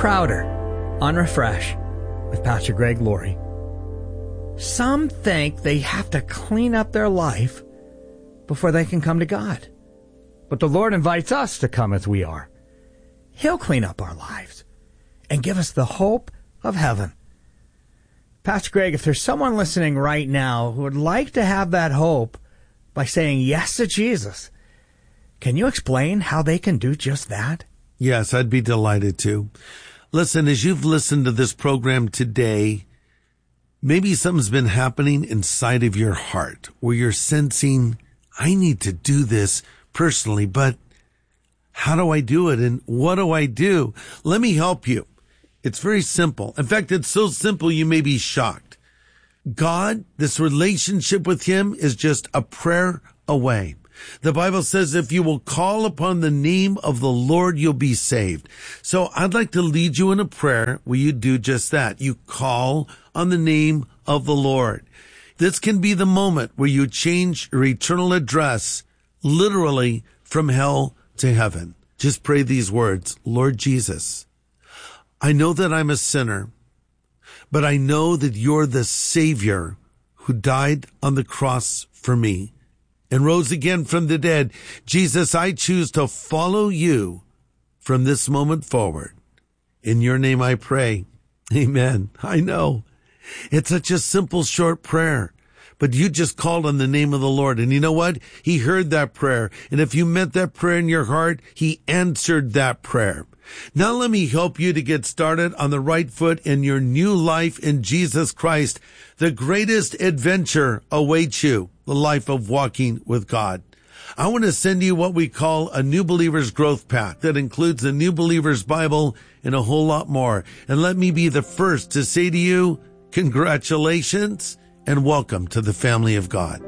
Crowder on Refresh with Pastor Greg Laurie. Some think they have to clean up their life before they can come to God. But the Lord invites us to come as we are. He'll clean up our lives and give us the hope of heaven. Pastor Greg, if there's someone listening right now who would like to have that hope by saying yes to Jesus, can you explain how they can do just that? Yes, I'd be delighted to. Listen, as you've listened to this program today, maybe something's been happening inside of your heart where you're sensing, I need to do this personally, but how do I do it? And what do I do? Let me help you. It's very simple. In fact, it's so simple you may be shocked. God, this relationship with Him is just a prayer away. The Bible says if you will call upon the name of the Lord, you'll be saved. So I'd like to lead you in a prayer where you do just that. You call on the name of the Lord. This can be the moment where you change your eternal address literally from hell to heaven. Just pray these words. Lord Jesus, I know that I'm a sinner, but I know that you're the Savior who died on the cross for me and rose again from the dead. Jesus, I choose to follow you from this moment forward. In your name I pray. Amen. I know. It's such a simple, short prayer. But you just called on the name of the Lord. And you know what? He heard that prayer. And if you meant that prayer in your heart, He answered that prayer. Now let me help you to get started on the right foot in your new life in Jesus Christ. The greatest adventure awaits you, the life of walking with God. I want to send you what we call a New Believer's Growth Pack that includes the New Believer's Bible and a whole lot more. And let me be the first to say to you, congratulations and welcome to the family of God.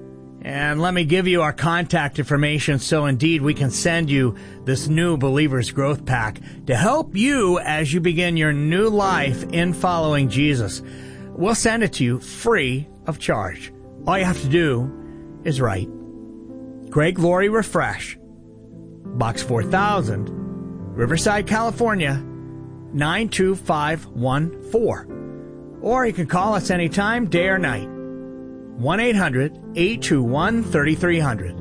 And let me give you our contact information so indeed we can send you this New Believer's Growth Pack to help you as you begin your new life in following Jesus. We'll send it to you free of charge. All you have to do is write Greg Laurie Refresh, Box 4000, Riverside, California, 92514. Or you can call us anytime, day or night. 1-800-821-3300.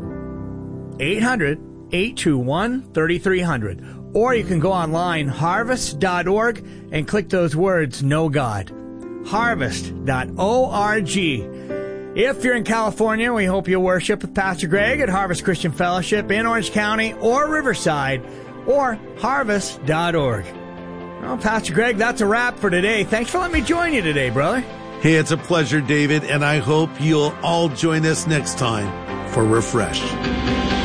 800-821-3300. Or you can go online, harvest.org, and click those words, Know God. Harvest.org. If you're in California, we hope you'll worship with Pastor Greg at Harvest Christian Fellowship in Orange County or Riverside, or harvest.org. Well, Pastor Greg, that's a wrap for today. Thanks for letting me join you today, brother. Hey, it's a pleasure, David, and I hope you'll all join us next time for Refresh.